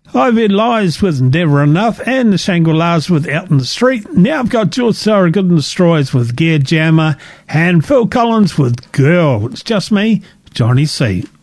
I've had Lies with Never Enough and the Shangri-Las with Out in the Street. Now I've got George Thorogood and the Destroyers with Gear Jammer and Phil Collins with Girl. It's just me, Johnny C.